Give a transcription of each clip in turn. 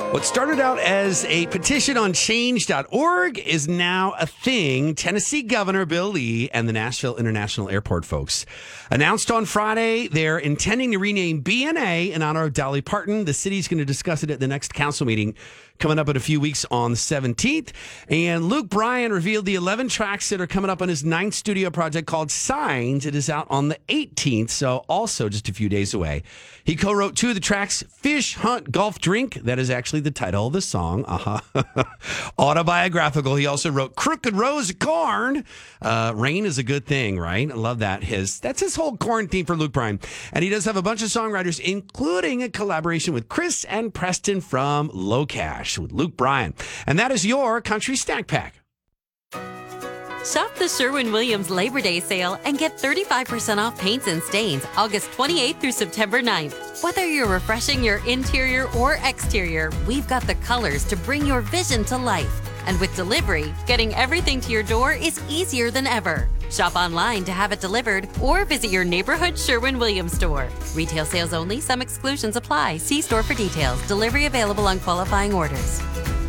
What started out as a petition on change.org is now a thing. Tennessee Governor Bill Lee and the Nashville International Airport folks announced on Friday they're intending to rename BNA in honor of Dolly Parton. The city's going to discuss it at the next council meeting coming up in a few weeks on the 17th. And Luke Bryan revealed the 11 tracks that are coming up on his 9th studio project called Signs. It is out on the 18th, so also just a few days away. He co-wrote 2 of the tracks, Fish, Hunt, Golf, Drink. That is actually the title of the song. Autobiographical. He also wrote Crooked Rose of Corn. Rain is a good thing, right? I love that. That's his whole corn theme for Luke Bryan. And he does have a bunch of songwriters, including a collaboration with Chris and Preston from Low Cash with Luke Bryan. And that is your Country Snack Pack. Shop the Sherwin-Williams Labor Day sale and get 35% off paints and stains August 28th through September 9th. Whether you're refreshing your interior or exterior, we've got the colors to bring your vision to life. And with delivery, getting everything to your door is easier than ever. Shop online to have it delivered or visit your neighborhood Sherwin-Williams store. Retail sales only. Some exclusions apply. See store for details. Delivery available on qualifying orders.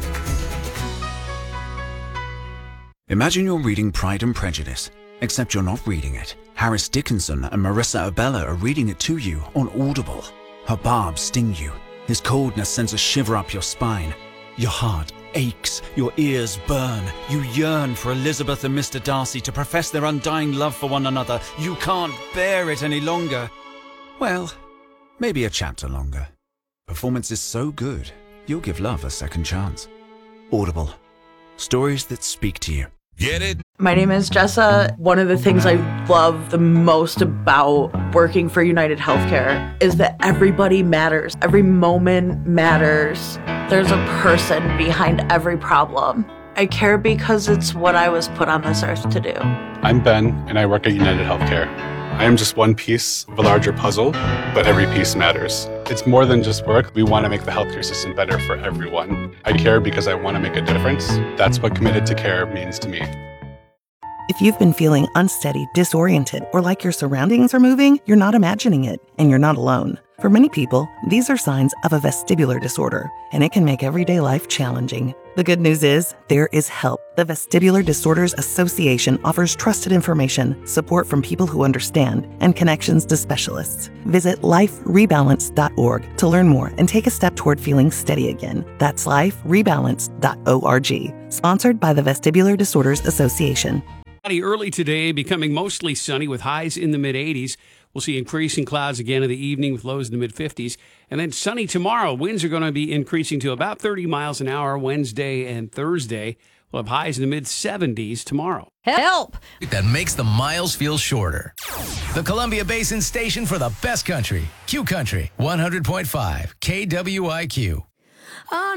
Imagine you're reading Pride and Prejudice, except you're not reading it. Harris Dickinson and Marissa Abella are reading it to you on Audible. Her barbs sting you. His coldness sends a shiver up your spine. Your heart aches, your ears burn. You yearn for Elizabeth and Mr. Darcy to profess their undying love for one another. You can't bear it any longer. Well, maybe a chapter longer. Performance is so good, you'll give love a second chance. Audible. Stories that speak to you. Get it? My name is Jessa. One of the things I love the most about working for United Healthcare is that everybody matters. Every moment matters. There's a person behind every problem. I care because it's what I was put on this earth to do. I'm Ben, and I work at United Healthcare. I am just one piece of a larger puzzle, but every piece matters. It's more than just work. We want to make the healthcare system better for everyone. I care because I want to make a difference. That's what committed to care means to me. If you've been feeling unsteady, disoriented, or like your surroundings are moving, you're not imagining it, and you're not alone. For many people, these are signs of a vestibular disorder, and it can make everyday life challenging. The good news is, there is help. The Vestibular Disorders Association offers trusted information, support from people who understand, and connections to specialists. Visit liferebalance.org to learn more and take a step toward feeling steady again. That's liferebalance.org. Sponsored by the Vestibular Disorders Association. Early today, becoming mostly sunny with highs in the mid-80s. We'll see increasing clouds again in the evening with lows in the mid-50s. And then sunny tomorrow. Winds are going to be increasing to about 30 miles an hour Wednesday and Thursday. We'll have highs in the mid-70s tomorrow. Help! That makes the miles feel shorter. The Columbia Basin station for the best country. Q Country 100.5 KWIQ.